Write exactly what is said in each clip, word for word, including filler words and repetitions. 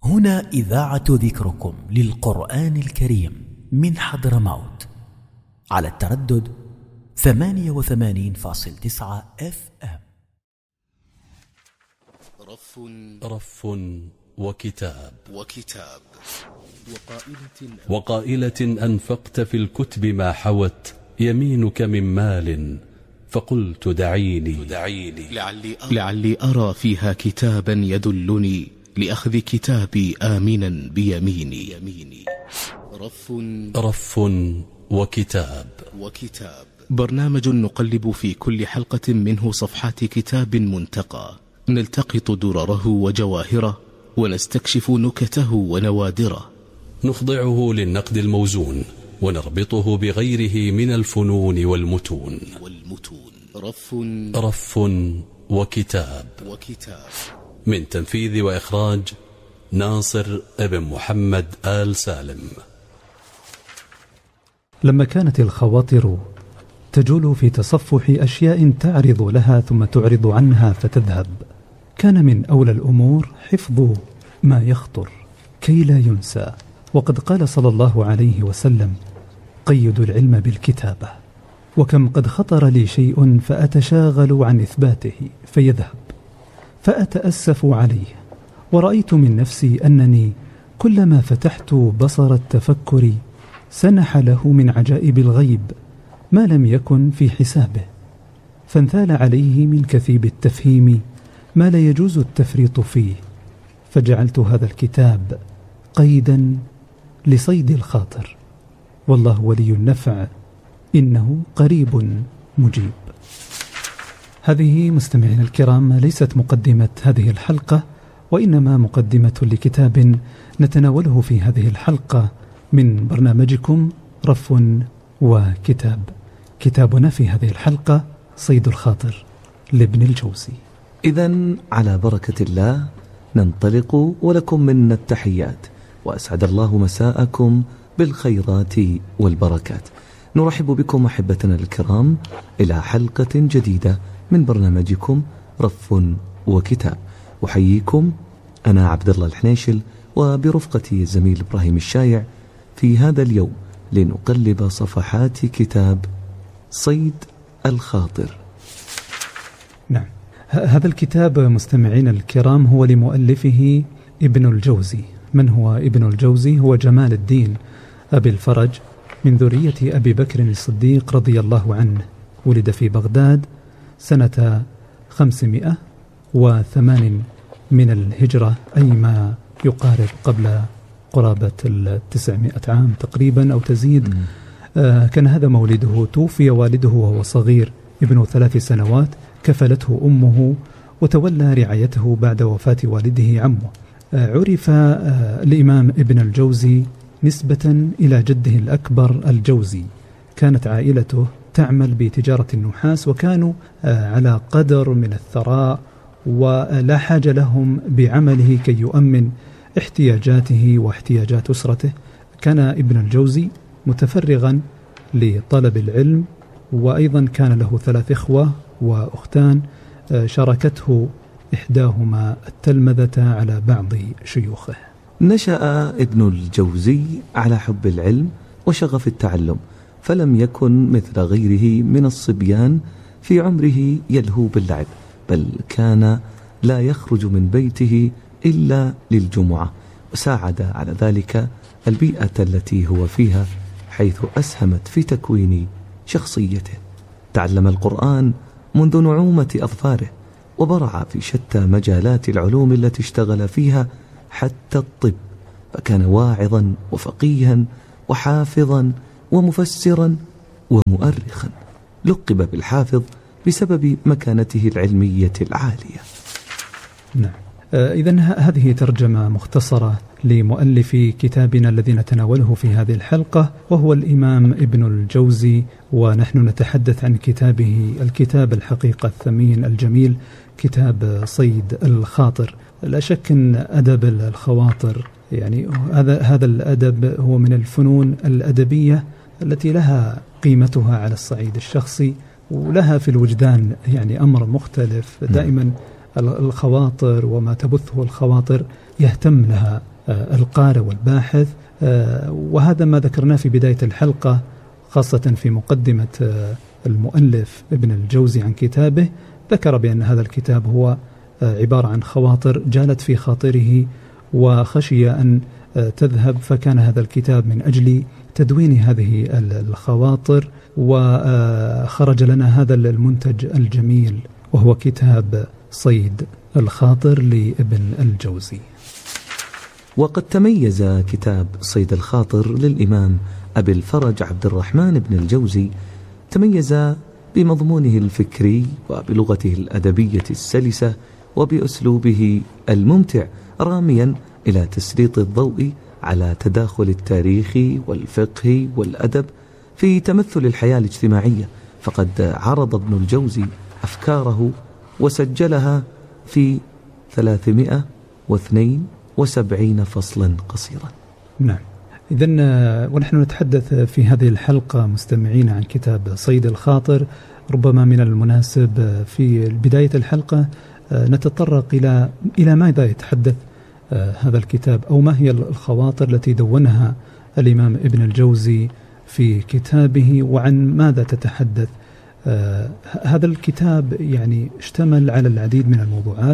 هنا إذاعة ذكركم للقرآن الكريم من حضرموت على التردد ثمانية وثمانين فاصل تسعة اف ام. رف رف وكتاب وكتاب وقائلة, وقائلة أنفقت في الكتب ما حوت يمينك من مال فقلت دعيني, دعيني لعلي, أرى لعلي أرى فيها كتابا يدلني لأخذ كتابي آمنا بيميني. يميني. رف رف وكتاب وكتاب برنامج نقلب في كل حلقة منه صفحات كتاب منتقى، نلتقط درره وجواهره ونستكشف نكته ونوادره، نخضعه للنقد الموزون ونربطه بغيره من الفنون والمتون. والمتون. رف رف وكتاب وكتاب من تنفيذ وإخراج ناصر ابن محمد آل سالم. لما كانت الخواطر تجول في تصفح أشياء تعرض لها ثم تعرض عنها فتذهب، كان من أولى الأمور حفظ ما يخطر كي لا ينسى. وقد قال صلى الله عليه وسلم: قيدوا العلم بالكتابة. وكم قد خطر لي شيء فأتشاغل عن إثباته فيذهب، فأتأسف عليه، ورأيت من نفسي أنني كلما فتحت بصر التفكر سنح له من عجائب الغيب ما لم يكن في حسابه، فانثال عليه من كثيب التفهيم ما لا يجوز التفريط فيه، فجعلت هذا الكتاب قيدا لصيد الخاطر، والله ولي النفع إنه قريب مجيب. هذه مستمعين الكرام ليست مقدمة هذه الحلقة، وإنما مقدمة لكتاب نتناوله في هذه الحلقة من برنامجكم رف وكتاب. كتابنا في هذه الحلقة صيد الخاطر لابن الجوزي. إذن على بركة الله ننطلق، ولكم منا التحيات، وأسعد الله مساءكم بالخيرات والبركات. نرحب بكم أحبتنا الكرام إلى حلقة جديدة من برنامجكم رف وكتاب. أحييكم أنا عبد الله الحنيشل وبرفقتي الزميل إبراهيم الشايع في هذا اليوم لنقلب صفحات كتاب صيد الخاطر. نعم، هذا الكتاب مستمعين الكرام هو لمؤلفه ابن الجوزي. من هو ابن الجوزي؟ هو جمال الدين أبي الفرج من ذرية أبي بكر الصديق رضي الله عنه. ولد في بغداد سنة خمسمائة وثمان من الهجرة، أي ما يقارب قبل قرابة التسعمائة عام تقريبا أو تزيد. آه كان هذا مولده. توفي والده وهو صغير ابن ثلاث سنوات، كفلته أمه وتولى رعايته بعد وفاة والده عمه. آه عرف آه الإمام ابن الجوزي نسبة إلى جده الأكبر الجوزي. كانت عائلته تعمل بتجارة النحاس، وكانوا آه على قدر من الثراء، ولا حاجة لهم بعمله كي يؤمن احتياجاته واحتياجات أسرته. كان ابن الجوزي متفرغا لطلب العلم، وأيضا كان له ثلاث إخوة وأختان شاركته إحداهما التلمذة على بعض شيوخه. نشأ ابن الجوزي على حب العلم وشغف التعلم، فلم يكن مثل غيره من الصبيان في عمره يلهو باللعب، بل كان لا يخرج من بيته إلا للجمعة، وساعد على ذلك البيئة التي هو فيها، حيث أسهمت في تكوين شخصيته. تعلم القرآن منذ نعومة أظفاره، وبرع في شتى مجالات العلوم التي اشتغل فيها حتى الطب، فكان واعظا وفقيها وحافظا ومفسرا ومؤرخا. لقب بالحافظ بسبب مكانته العلمية العالية. نعم، إذن هذه ترجمة مختصرة لمؤلف كتابنا الذي نتناوله في هذه الحلقة، وهو الإمام ابن الجوزي، ونحن نتحدث عن كتابه الكتاب الحقيقة الثمين الجميل، كتاب صيد الخاطر. لا شك أن أدب الخواطر يعني هذا هذا الأدب هو من الفنون الأدبية التي لها قيمتها على الصعيد الشخصي، ولها في الوجدان يعني أمر مختلف. دائما الخواطر وما تبثه الخواطر يهتم لها القارئ والباحث. وهذا ما ذكرناه في بداية الحلقة، خاصة في مقدمة المؤلف ابن الجوزي عن كتابه. ذكر بأن هذا الكتاب هو عبارة عن خواطر جالت في خاطره وخشي أن تذهب، فكان هذا الكتاب من أجل تدوين هذه الخواطر، وخرج لنا هذا المنتج الجميل وهو كتاب صيد الخاطر لابن الجوزي. وقد تميز كتاب صيد الخاطر للإمام أبي الفرج عبد الرحمن بن الجوزي، تميز بمضمونه الفكري وبلغته الأدبية السلسة وبأسلوبه الممتع، راميا إلى تسليط الضوء على تداخل التاريخ والفقه والأدب في تمثل الحياة الاجتماعية. فقد عرض ابن الجوزي أفكاره وسجلها في ثلاثمائة واثنين وسبعين فصلا قصيرا. نعم، إذن ونحن نتحدث في هذه الحلقة مستمعين عن كتاب صيد الخاطر. ربما من المناسب في بداية الحلقة نتطرق إلى إلى ماذا يتحدث هذا الكتاب، أو ما هي الخواطر التي دونها الإمام ابن الجوزي في كتابه، وعن ماذا تتحدث. آه هذا الكتاب يعني اشتمل على العديد من الموضوعات،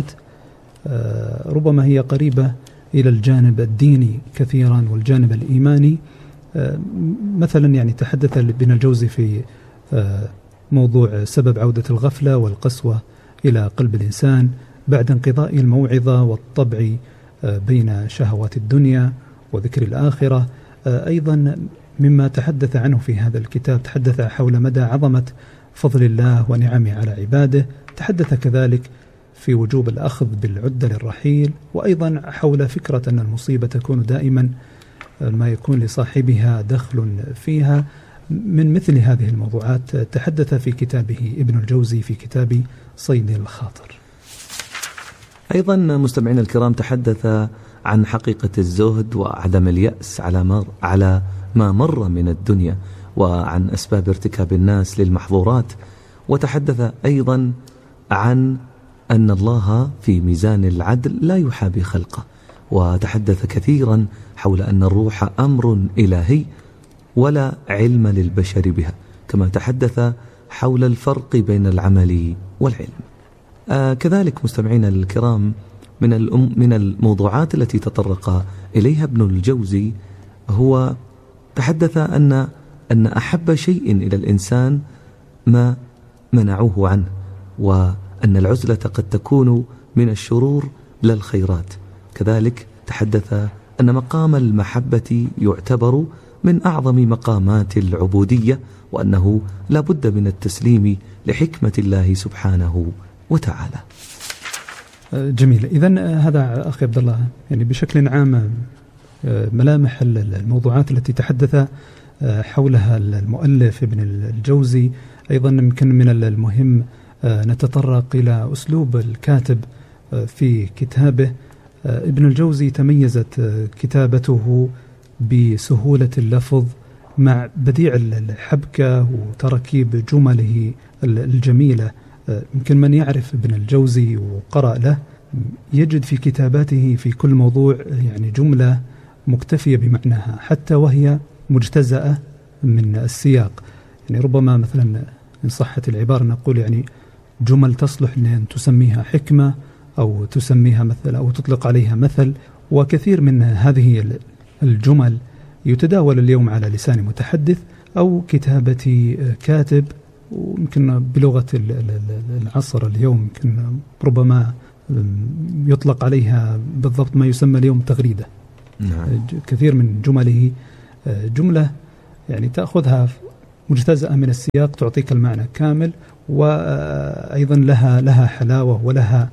آه ربما هي قريبة إلى الجانب الديني كثيرا والجانب الإيماني. آه مثلا يعني تحدث ابن الجوزي في آه موضوع سبب عودة الغفلة والقسوة إلى قلب الإنسان بعد انقضاء الموعظة، والطبع آه بين شهوات الدنيا وذكر الآخرة. آه أيضا مما تحدث عنه في هذا الكتاب تحدث حول مدى عظمة فضل الله ونعمه على عباده، تحدث كذلك في وجوب الأخذ بالعدة للرحيل، وأيضا حول فكرة أن المصيبة تكون دائما ما يكون لصاحبها دخل فيها. من مثل هذه الموضوعات تحدث في كتابه ابن الجوزي في كتاب صيد الخاطر. أيضا مستمعين الكرام تحدث عن حقيقة الزهد وعدم اليأس على مر على ما مر من الدنيا، وعن أسباب ارتكاب الناس للمحظورات، وتحدث أيضا عن أن الله في ميزان العدل لا يحابي خلقه، وتحدث كثيرا حول أن الروح أمر إلهي ولا علم للبشر بها، كما تحدث حول الفرق بين العمل والعلم. آه كذلك مستمعين الكرام من الأم من الموضوعات التي تطرق إليها ابن الجوزي هو تحدث أن أن أحب شيء إلى الإنسان ما منعوه عنه، وأن العزلة قد تكون من الشرور لا الخيرات. كذلك تحدث أن مقام المحبة يعتبر من أعظم مقامات العبودية، وأنه لا بد من التسليم لحكمة الله سبحانه وتعالى. جميل. إذن هذا أخي عبد الله يعني بشكل عام ملامح الموضوعات التي تحدث حولها المؤلف ابن الجوزي. أيضا يمكن من المهم نتطرق إلى أسلوب الكاتب في كتابه. ابن الجوزي تميزت كتابته بسهولة اللفظ مع بديع الحبكة وتركيب جمله الجميلة. يمكن من يعرف ابن الجوزي وقرأ له يجد في كتاباته في كل موضوع يعني جملة مكتفية بمعناها، حتى وهي مجتزأة من السياق. يعني ربما مثلا إن صحت العبارة نقول يعني جمل تصلح لأن تسميها حكمة أو تسميها مثل أو تطلق عليها مثل. وكثير من هذه الجمل يتداول اليوم على لسان متحدث أو كتابة كاتب، ويمكن بلغة العصر اليوم يمكن ربما يطلق عليها بالضبط ما يسمى اليوم تغريدة. نعم. كثير من جمله جملة يعني تأخذها مجتزأة من السياق تعطيك المعنى كامل، وأيضا لها لها حلاوة ولها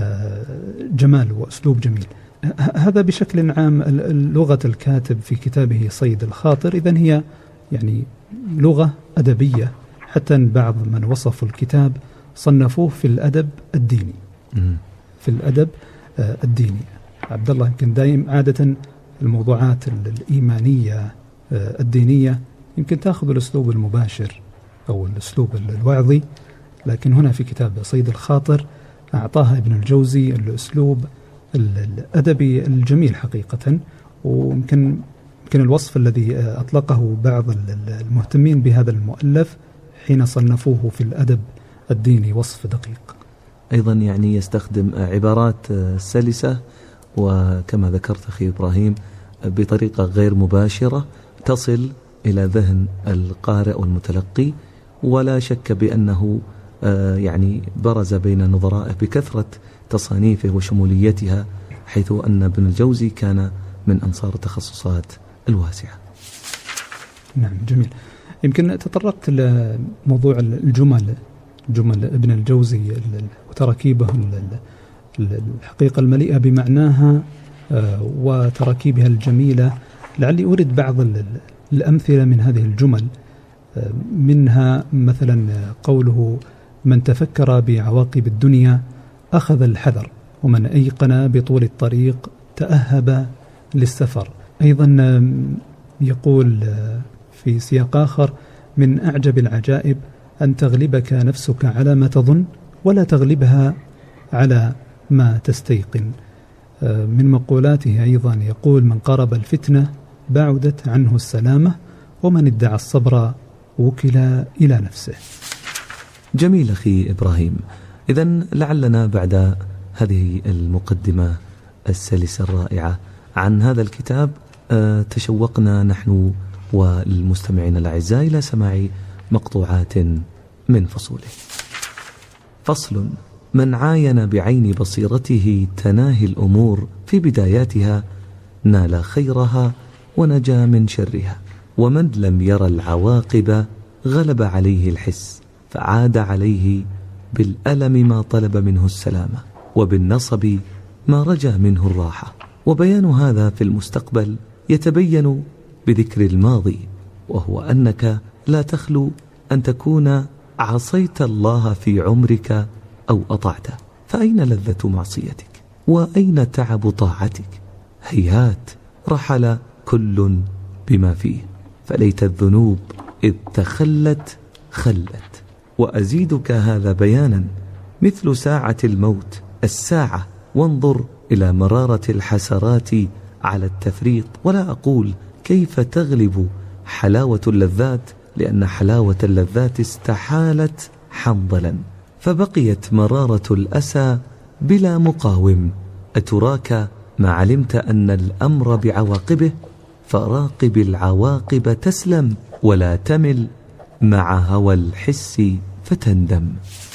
جمال وأسلوب جميل. هذا بشكل عام لغة الكاتب في كتابه صيد الخاطر. إذن هي يعني لغة أدبية، حتى بعض من وصفوا الكتاب صنفوه في الأدب الديني. في الأدب الديني عبد الله يمكن دائم عادة الموضوعات الإيمانية الدينية يمكن تأخذ الأسلوب المباشر أو الأسلوب الوعظي، لكن هنا في كتاب صيد الخاطر أعطاها ابن الجوزي الأسلوب الأدبي الجميل حقيقة. ويمكن يمكن الوصف الذي أطلقه بعض المهتمين بهذا المؤلف حين صنفوه في الأدب الديني وصف دقيق. أيضا يعني يستخدم عبارات سلسة، وكما ذكرت أخي إبراهيم بطريقة غير مباشرة تصل إلى ذهن القارئ والمتلقي، ولا شك بأنه يعني برز بين نظرائه بكثرة تصانيفه وشموليتها، حيث أن ابن الجوزي كان من أنصار التخصصات الواسعة. نعم جميل. يمكن تطرقت لموضوع الجمل، جمل ابن الجوزي وتراكيبه الحقيقة المليئة بمعناها وتراكيبها الجميلة. لعلي أريد بعض الأمثلة من هذه الجمل، منها مثلا قوله: من تفكر بعواقب الدنيا أخذ الحذر، ومن أيقن بطول الطريق تأهب للسفر. أيضا يقول في سياق آخر: من أعجب العجائب أن تغلبك نفسك على ما تظن ولا تغلبها على ما تستيقن. من مقولاته أيضا يقول: من قارب الفتنة بعدت عنه السلامة، ومن ادعى الصبر وكل إلى نفسه. جميل أخي إبراهيم. إذن لعلنا بعد هذه المقدمة السلسة الرائعة عن هذا الكتاب تشوقنا نحن والمستمعين الأعزاء إلى سماع مقطوعات من فصوله. فصل: من عاين بعين بصيرته تناهي الأمور في بداياتها نال خيرها ونجا من شرها، ومن لم ير العواقب غلب عليه الحس فعاد عليه بالألم ما طلب منه السلامة، وبالنصب ما رجا منه الراحة. وبيان هذا في المستقبل يتبين بذكر الماضي، وهو أنك لا تخلو أن تكون عصيت الله في عمرك أو أطعته، فأين لذة معصيتك وأين تعب طاعتك؟ هيهات رحل كل بما فيه، فليت الذنوب إذ تخلت خلت. وأزيدك هذا بيانا مثل ساعة الموت الساعة، وانظر إلى مرارة الحسرات على التفريط. ولا أقول كيف تغلب حلاوة اللذات، لأن حلاوة اللذات استحالت حنظلا، فبقيت مرارة الأسى بلا مقاوم. أتراك ما علمت أن الأمر بعواقبه، فراقب العواقب تسلم، ولا تمل مع هوى الحس فتندم.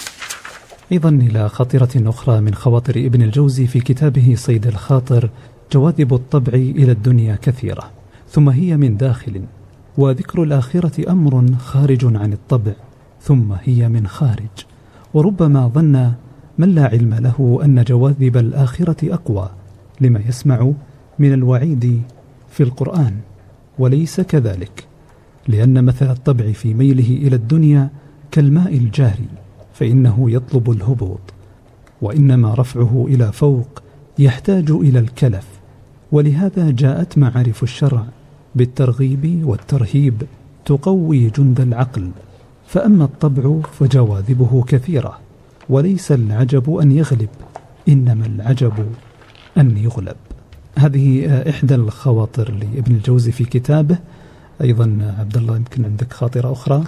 أيضا إلى خاطرة أخرى من خواطر ابن الجوزي في كتابه صيد الخاطر: جواذب الطبع إلى الدنيا كثيرة، ثم هي من داخل، وذكر الآخرة أمر خارج عن الطبع، ثم هي من خارج. وربما ظن من لا علم له أن جواذب الآخرة أقوى لما يسمع من الوعيد في القرآن، وليس كذلك، لأن مثل الطبع في ميله إلى الدنيا كالماء الجاري، فإنه يطلب الهبوط، وإنما رفعه إلى فوق يحتاج إلى الكلف. ولهذا جاءت معارف الشرع بالترغيب والترهيب تقوي جند العقل. فأما الطبع فجواذبه كثيرة، وليس العجب أن يغلب، إنما العجب أن يغلب. هذه إحدى الخواطر لابن الجوزي في كتابه. أيضا عبد الله يمكن عندك خاطرة أخرى؟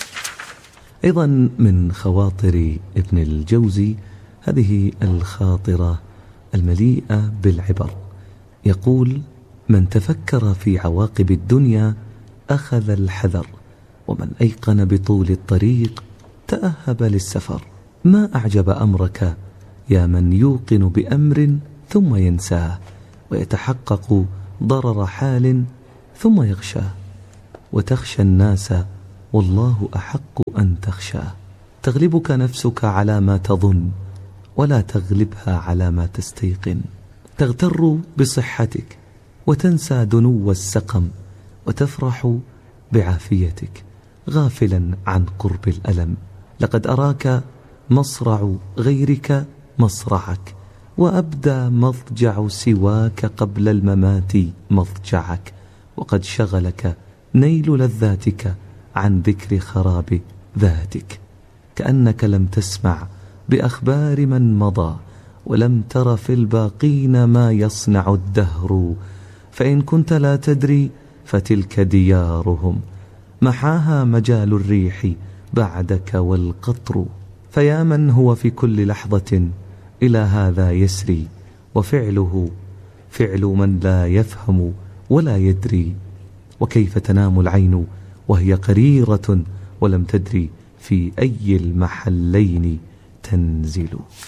أيضا من خواطر ابن الجوزي هذه الخاطرة المليئة بالعبر. يقول: من تفكر في عواقب الدنيا أخذ الحذر، ومن أيقن بطول الطريق تأهب للسفر. ما أعجب أمرك يا من يوقن بأمر ثم ينساه، ويتحقق ضرر حال ثم يغشاه، وتخشى الناس والله أحق أن تخشاه. تغلبك نفسك على ما تظن، ولا تغلبها على ما تستيقن. تغتر بصحتك وتنسى دنو السقم، وتفرح بعافيتك غافلا عن قرب الألم. لقد أراك مصرع غيرك مصرعك، وأبدى مضجع سواك قبل الممات مضجعك، وقد شغلك نيل لذاتك عن ذكر خراب ذاتك. كأنك لم تسمع بأخبار من مضى، ولم تر في الباقين ما يصنع الدهر، فإن كنت لا تدري فتلك ديارهم، محاها مجال الريح بعدك والقطر. فيا من هو في كل لحظة إلى هذا يسري، وفعله فعل من لا يفهم ولا يدري. وكيف تنام العين وهي قريرة ولم تدري في أي المحلين تنزل.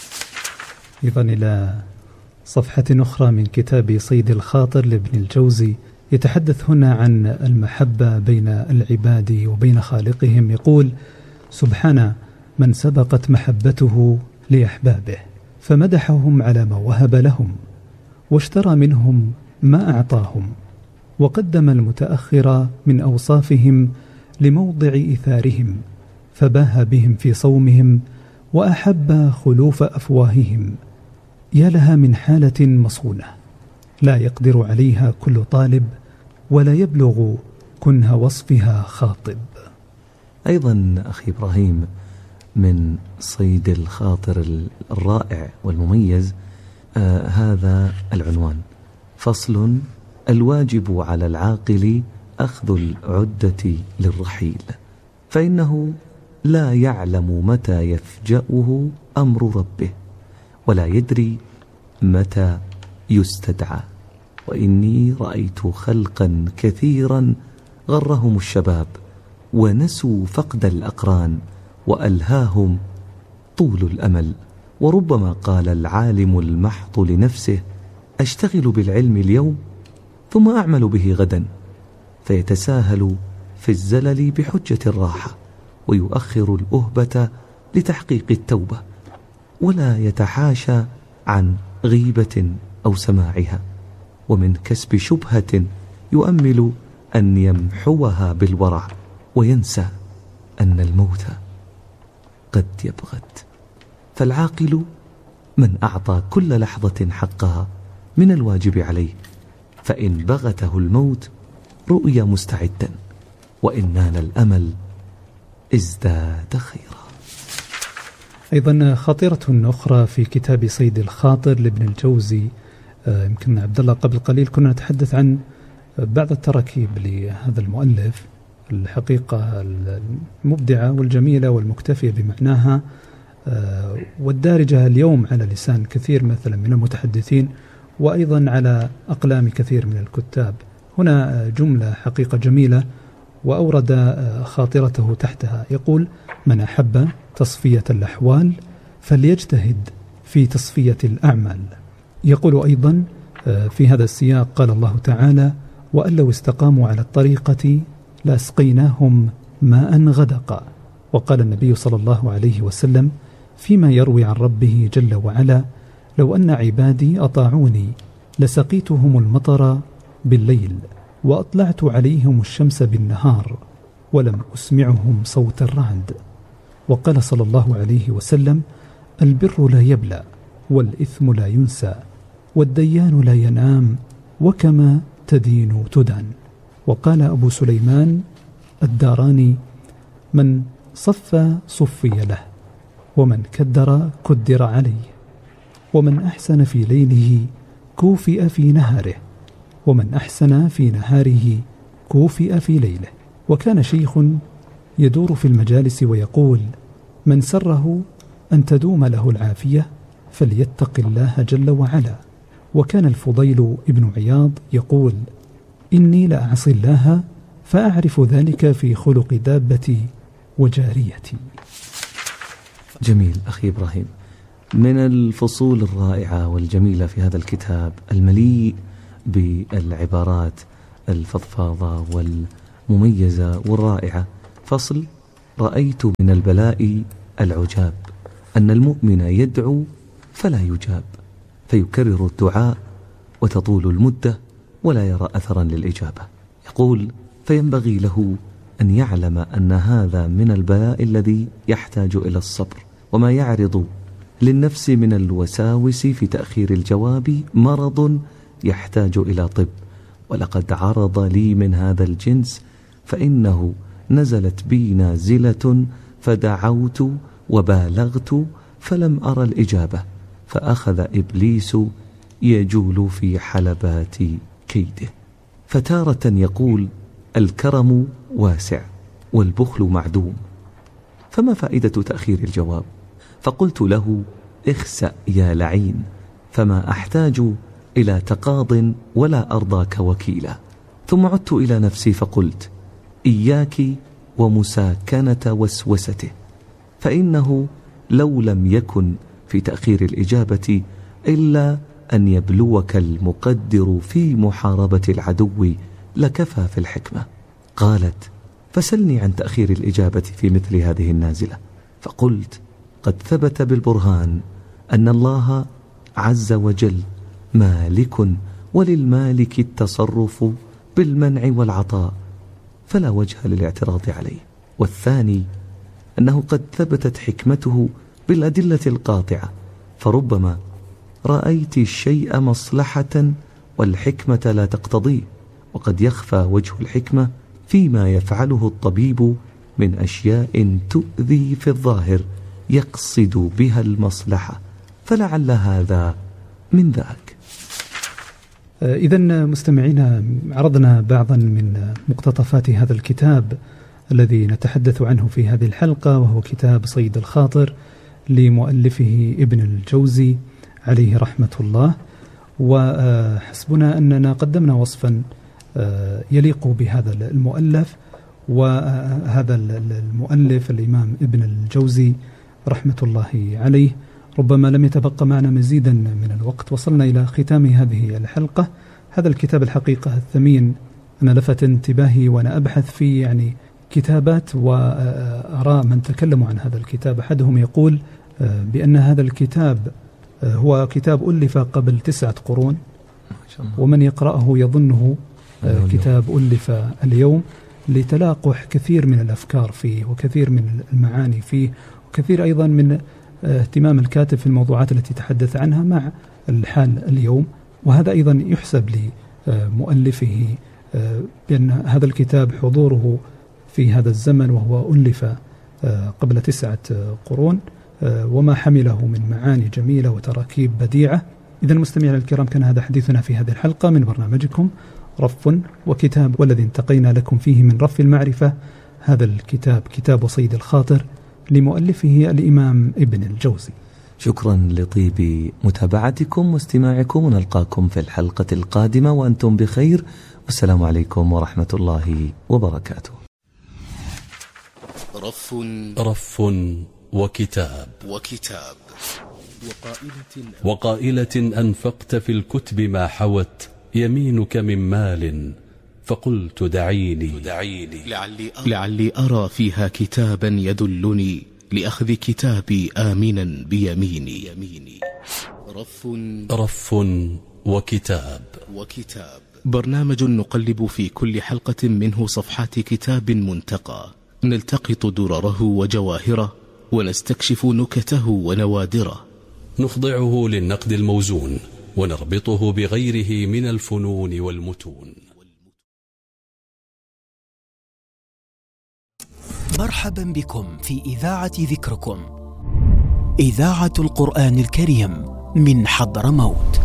أيضا إلى صفحة أخرى من كتاب صيد الخاطر لابن الجوزي، يتحدث هنا عن المحبة بين العباد وبين خالقهم. يقول: سبحان من سبقت محبته لأحبابه، فمدحهم على ما وهب لهم، واشترى منهم ما أعطاهم، وقدم المتأخر من أوصافهم لموضع إثارهم، فباه بهم في صومهم، وأحب خلوف أفواههم. يا لها من حالة مصونة لا يقدر عليها كل طالب، ولا يبلغ كنه وصفها خاطب. أيضا أخي إبراهيم، من صيد الخاطر الرائع والمميز آه هذا العنوان: فصل: الواجب على العاقل أخذ العدة للرحيل، فإنه لا يعلم متى يفجأه أمر ربه، ولا يدري متى يستدعى. وإني رأيت خلقا كثيرا غرهم الشباب، ونسوا فقد الأقران، وألهاهم طول الأمل. وربما قال العالم المحض لنفسه: أشتغل بالعلم اليوم ثم أعمل به غدا، فيتساهل في الزلل بحجة الراحة، ويؤخر الأهبة لتحقيق التوبة، ولا يتحاشى عن غيبة أو سماعها، ومن كسب شبهة يؤمل أن يمحوها بالورع، وينسى أن الموت قد يبغت. فالعاقل من أعطى كل لحظة حقها من الواجب عليه، فإن بغته الموت رؤي مستعدا، وإن نال الأمل ازداد خيرا. أيضا خاطرة أخرى في كتاب صيد الخاطر لابن الجوزي، يمكن عبد الله قبل قليل كنا نتحدث عن بعض التراكيب لهذا المؤلف، الحقيقة المبدعة والجميلة والمكتفية بمعناها، والدارجة اليوم على لسان كثير مثلا من المتحدثين، وأيضا على أقلام كثير من الكتاب. هنا جملة حقيقة جميلة وأورد خاطرته تحتها، يقول: من أحب تصفية الأحوال فليجتهد في تصفية الأعمال. يقول أيضا في هذا السياق: قال الله تعالى: وأن لو استقاموا على الطريقة لأسقيناهم ماء غدقا. وقال النبي صلى الله عليه وسلم فيما يروي عن ربه جل وعلا: لو أن عبادي أطاعوني لسقيتهم المطر بالليل، وأطلعت عليهم الشمس بالنهار، ولم أسمعهم صوت الرعد. وقال صلى الله عليه وسلم: البر لا يبلى، والإثم لا ينسى، والديان لا ينام، وكما تدين تدان. وقال أبو سليمان الداراني: من صف صفي له، ومن كدر كدر عليه، ومن أحسن في ليله كوفئ في نهاره، ومن أحسن في نهاره كوفئ في ليله. وكان شيخ يدور في المجالس ويقول: من سره أن تدوم له العافية فليتق الله جل وعلا. وكان الفضيل ابن عياض يقول: إني لأعصي الله فأعرف ذلك في خلق دابتي وجاريتي. جميل أخي إبراهيم، من الفصول الرائعة والجميلة في هذا الكتاب المليء بالعبارات الفضفاضة والمميزة والرائعة، فصل: رأيت من البلاء العجاب أن المؤمن يدعو فلا يجاب، فيكرر الدعاء وتطول المدة ولا يرى أثرا للإجابة. يقول: فينبغي له أن يعلم أن هذا من البلاء الذي يحتاج إلى الصبر، وما يعرض للنفس من الوساوس في تأخير الجواب مرض يحتاج إلى طب. ولقد عرض لي من هذا الجنس، فإنه نزلت بي نازلة فدعوت وبالغت فلم أرى الإجابة، فأخذ إبليس يجول في حلبات كيده، فتارة يقول: الكرم واسع والبخل معدوم، فما فائدة تأخير الجواب؟ فقلت له: اخسأ يا لعين، فما أحتاج إلى تقاض ولا أرضاك وكيلا. ثم عدت إلى نفسي فقلت: إياك ومساكنة وسوسته، فإنه لو لم يكن في تأخير الإجابة إلا أن يبلوك المقدر في محاربة العدو لكفى في الحكمة. قالت: فسلني عن تأخير الإجابة في مثل هذه النازلة. فقلت: قد ثبت بالبرهان أن الله عز وجل مالك، وللمالك التصرف بالمنع والعطاء، فلا وجه للاعتراض عليه. والثاني أنه قد ثبتت حكمته بالأدلة القاطعة، فربما رأيت الشيء مصلحة والحكمة لا تقتضيه، وقد يخفى وجه الحكمة فيما يفعله الطبيب من أشياء تؤذي في الظاهر يقصد بها المصلحة، فلعل هذا من ذاك. إذن مستمعينا، عرضنا بعضا من مقتطفات هذا الكتاب الذي نتحدث عنه في هذه الحلقة، وهو كتاب صيد الخاطر لمؤلفه ابن الجوزي عليه رحمة الله. وحسبنا أننا قدمنا وصفا يليق بهذا المؤلف، وهذا المؤلف الإمام ابن الجوزي رحمة الله عليه ربما لم يتبقى معنا مزيدا من الوقت. وصلنا إلى ختام هذه الحلقة. هذا الكتاب الحقيقة الثمين أنا لفت انتباهي وأنا أبحث في يعني كتابات وأرى من تكلموا عن هذا الكتاب. أحدهم يقول بأن هذا الكتاب هو كتاب ألف قبل تسعة قرون، ومن يقرأه يظنه كتاب ألف اليوم، لتلاقح كثير من الأفكار فيه وكثير من المعاني فيه، وكثير أيضا من اهتمام الكاتب في الموضوعات التي تحدث عنها مع الحال اليوم. وهذا أيضا يحسب لمؤلفه بأن هذا الكتاب حضوره في هذا الزمن وهو ألف قبل تسعة قرون، وما حمله من معاني جميلة وتراكيب بديعة. إذن المستمعين الكرام، كان هذا حديثنا في هذه الحلقة من برنامجكم رف وكتاب، والذي انتقينا لكم فيه من رف المعرفة هذا الكتاب، كتاب صيد الخاطر لمؤلفه الإمام ابن الجوزي. شكرا لطيب متابعتكم واستماعكم، ونلقاكم في الحلقة القادمة وأنتم بخير، والسلام عليكم ورحمة الله وبركاته. رف رف وكتاب وكتاب وقائلة, وقائلة أنفقت في الكتب ما حوت يمينك من مال، فقلت دعيني, دعيني لعلي, أرى لعلي أرى فيها كتابا يدلني لأخذ كتابي آمنا بيميني. رف رف وكتاب وكتاب برنامج نقلب في كل حلقة منه صفحات كتاب منتقى، نلتقط درره وجواهره، ونستكشف نكته ونوادره، نخضعه للنقد الموزون، ونربطه بغيره من الفنون والمتون. مرحبا بكم في إذاعة ذكركم، إذاعة القرآن الكريم من حضرموت.